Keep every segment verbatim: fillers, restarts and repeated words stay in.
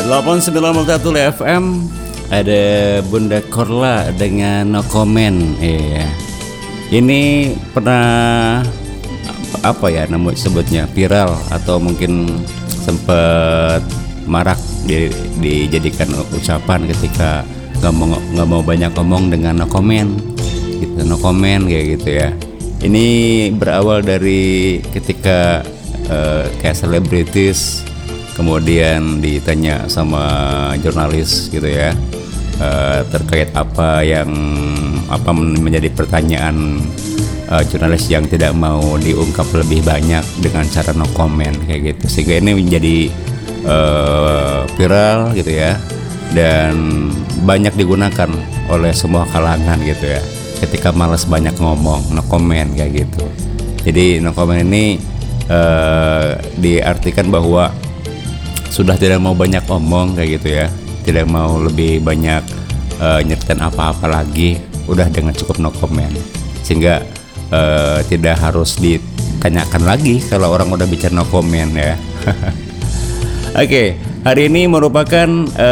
delapan puluh sembilan koma satu F M. Ada Bunda Korla dengan No Comment. Iya. Ini pernah apa ya namanya sebutnya viral atau mungkin sempat marak di, dijadikan ucapan ketika nggak mau nggak mau banyak ngomong dengan no comment gitu, no comment kayak gitu ya. Ini berawal dari ketika uh, kayak selebritis kemudian ditanya sama jurnalis gitu ya, uh, terkait apa yang apa menjadi pertanyaan uh, jurnalis yang tidak mau diungkap lebih banyak dengan cara no comment kayak gitu, sehingga ini menjadi uh, viral gitu ya, dan banyak digunakan oleh semua kalangan gitu ya ketika malas banyak ngomong, no comment kayak gitu. Jadi no comment ini uh, diartikan bahwa sudah tidak mau banyak ngomong kayak gitu ya, tidak mau lebih banyak uh, nyeritain apa-apa lagi, udah dengan cukup no comment, sehingga uh, tidak harus ditanyakan lagi kalau orang udah bicara no comment ya. Oke, okay, hari ini merupakan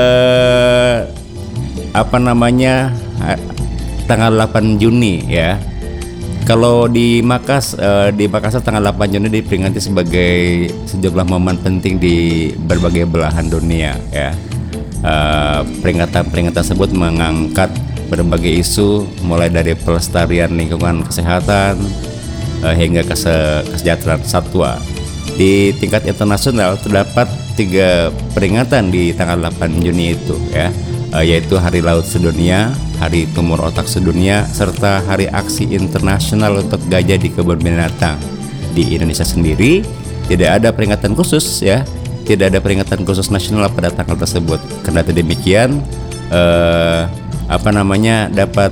uh, apa namanya tanggal delapan Juni ya. Kalau di Makas, uh, di Makassar tanggal delapan Juni diperingati sebagai sejumlah momen penting di berbagai belahan dunia ya. Uh, peringatan-peringatan tersebut mengangkat berbagai isu mulai dari pelestarian lingkungan kesehatan uh, hingga kese- kesejahteraan satwa. Di tingkat internasional terdapat tiga peringatan di tanggal delapan Juni itu ya, uh, yaitu Hari Laut Sedunia, Hari Tumor Otak Sedunia, serta Hari Aksi Internasional untuk Gajah di Kebun Binatang. Di Indonesia sendiri tidak ada peringatan khusus ya, tidak ada peringatan khusus nasional pada tanggal tersebut. Kendati demikian, eh, apa namanya dapat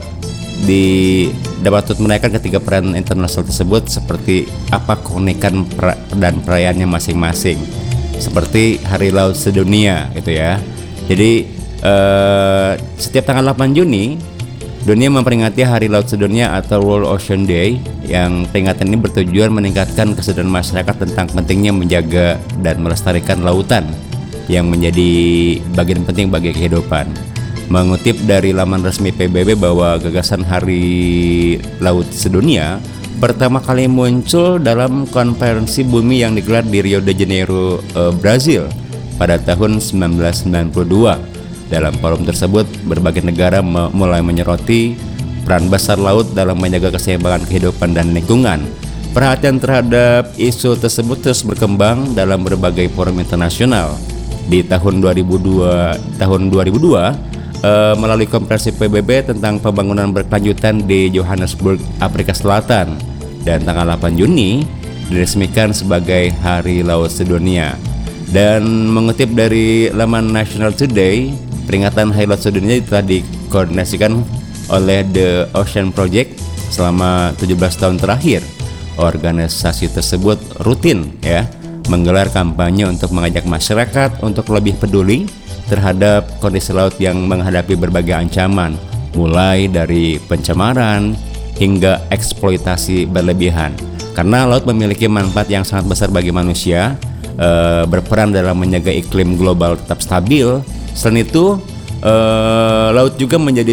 di dapat menaikkan ketiga peran internasional tersebut seperti apa keunikan per, dan perayaannya masing-masing. Seperti Hari Laut Sedunia gitu ya. Jadi Uh, setiap tanggal delapan Juni dunia memperingati Hari Laut Sedunia atau World Ocean Day, yang peringatan ini bertujuan meningkatkan kesadaran masyarakat tentang pentingnya menjaga dan melestarikan lautan yang menjadi bagian penting bagi kehidupan. Mengutip dari laman resmi P B B bahwa gagasan Hari Laut Sedunia pertama kali muncul dalam konferensi bumi yang digelar di Rio de Janeiro, uh, Brazil pada tahun sembilan belas sembilan puluh dua. Dalam forum tersebut, berbagai negara me- mulai menyoroti peran besar laut dalam menjaga keseimbangan kehidupan dan lingkungan. Perhatian terhadap isu tersebut terus berkembang dalam berbagai forum internasional. Di tahun dua ribu dua, tahun dua ribu dua eh, melalui konferensi P B B tentang pembangunan berkelanjutan di Johannesburg, Afrika Selatan, dan tanggal delapan Juni diresmikan sebagai Hari Laut Sedunia. Dan mengutip dari laman National Today, peringatan Hari Laut Sedunia telah dikoordinasikan oleh The Ocean Project selama tujuh belas tahun terakhir. Organisasi tersebut rutin ya menggelar kampanye untuk mengajak masyarakat untuk lebih peduli terhadap kondisi laut yang menghadapi berbagai ancaman, mulai dari pencemaran hingga eksploitasi berlebihan. Karena laut memiliki manfaat yang sangat besar bagi manusia, e, berperan dalam menjaga iklim global tetap stabil. Selain itu, uh, laut juga menjadi